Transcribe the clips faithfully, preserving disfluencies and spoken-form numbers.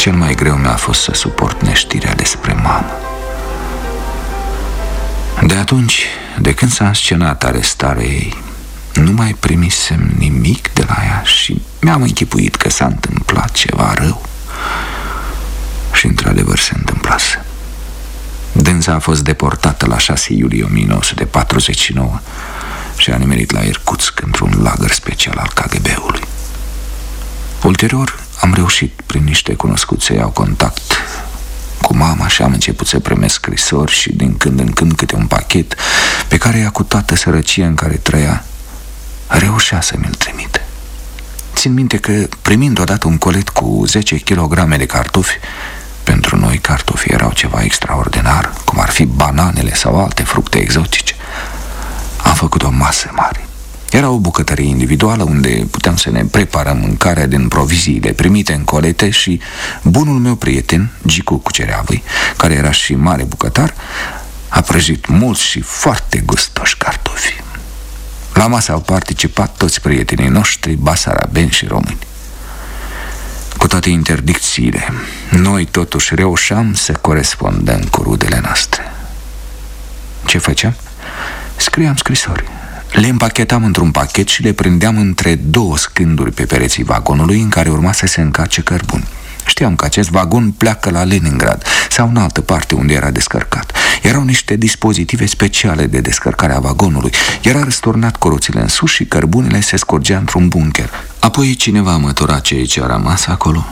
Cel mai greu mi-a fost să suport neștirea despre mamă. De atunci, de când s-a înscenat arestarea ei, nu mai primisem nimic de la ea și mi-am închipuit că s-a întâmplat ceva rău. Și într-adevăr se întâmplase. Dânsa a fost deportată la șase iulie o mie nouă sute patruzeci și nouă și a nimerit la Irkutsk, într-un lagăr special al K G B-ului. Ulterior am reușit prin niște cunoscuți să iau contact cu mama și am început să primesc scrisori și din când în când câte un pachet pe care ea, cu toată sărăcia în care trăia, reușea să mi-l trimite. Țin minte că, primind odată un colet cu zece kilograme de cartofi, pentru noi cartofii erau ceva extraordinar, cum ar fi bananele sau alte fructe exotice, am făcut o masă mare. Era o bucătărie individuală unde puteam să ne preparăm mâncarea din proviziile primite în colete și bunul meu prieten, Gicu Cucereavăi, care era și mare bucătar, a prăjit mulți și foarte gustoși cartofi. La masă au participat toți prietenii noștri, basarabeni și români. Cu toate interdicțiile, noi totuși reușeam să corespondăm cu rudele noastre. Ce făceam? Scriam scrisori. Le împachetam într-un pachet și le prindeam între două scânduri pe pereții vagonului în care urma să se încarce cărbuni. Știam că acest vagon pleacă la Leningrad sau în altă parte unde era descărcat. Erau niște dispozitive speciale de descărcare a vagonului. Era răsturnat cu roțile în sus și cărbunele se scurgea într-un bunker. Apoi cineva mătura ceea ce a rămas acolo.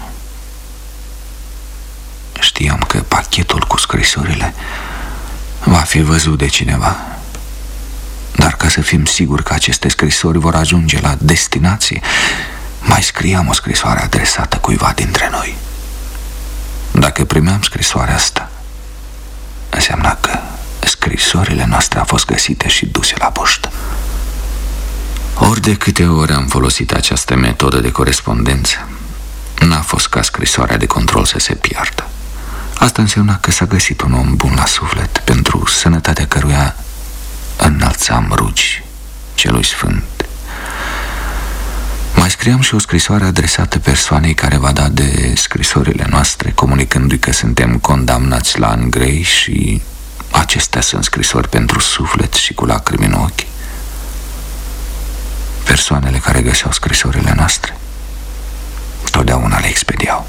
Știam că pachetul cu scrisorile va fi văzut de cineva. Dar ca să fim siguri că aceste scrisori vor ajunge la destinație, mai scriam o scrisoare adresată cuiva dintre noi. Dacă primeam scrisoarea asta, înseamnă că scrisorile noastre au fost găsite și duse la poștă. Ori de câte ori am folosit această metodă de corespondență, n-a fost ca scrisoarea de control să se piardă. Asta înseamnă că s-a găsit un om bun la suflet, pentru sănătatea căruia înălțam rugi celui sfânt. Mai scriam și o scrisoare adresată persoanei care va da de scrisorile noastre, comunicându-i că suntem condamnați la ani grei și acestea sunt scrisori pentru suflet și cu lacrimi în ochi. Persoanele care găseau scrisorile noastre totdeauna le expediau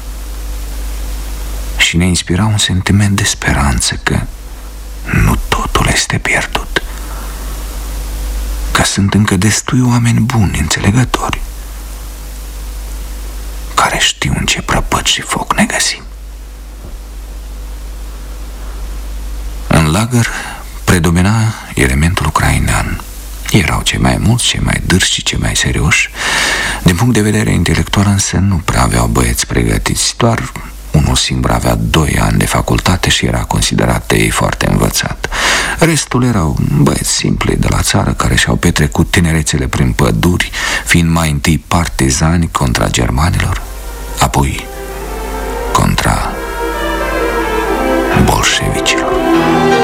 și ne inspirau un sentiment de speranță că nu totul este pierdut, că sunt încă destui oameni buni, înțelegători, care știu în ce prăpăd și foc ne găsim. În lagăr predomina elementul ucrainean. Erau cei mai mulți, cei mai dârși și cei mai serioși. Din punct de vedere intelectual însă nu prea aveau băieți pregătiți, doar unul singur avea doi ani de facultate și era considerat de ei foarte învățat. Restul erau băieți simpli de la țară care și-au petrecut tinerețele prin păduri, fiind mai întâi partizani contra germanilor, apoi contra bolșevicilor.